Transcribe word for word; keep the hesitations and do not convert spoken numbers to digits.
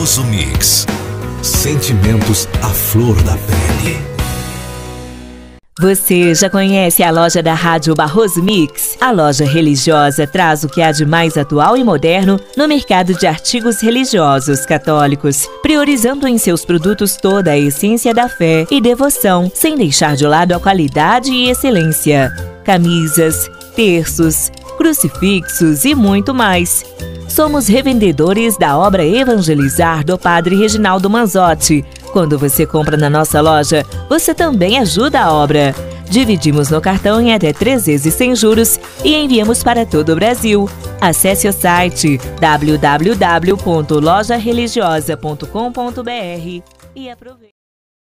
Barroso Mix. Sentimentos à flor da pele. Você já conhece a loja da Rádio Barroso Mix? A loja religiosa traz o que há de mais atual e moderno no mercado de artigos religiosos católicos, priorizando em seus produtos toda a essência da fé e devoção, sem deixar de lado a qualidade e excelência. Camisas, terços, crucifixos e muito mais. Somos revendedores da obra Evangelizar do Padre Reginaldo Manzotti. Quando você compra na nossa loja, você também ajuda a obra. Dividimos no cartão em até três vezes sem juros e enviamos para todo o Brasil. Acesse o site w w w ponto loja religiosa ponto com ponto b r e aproveite.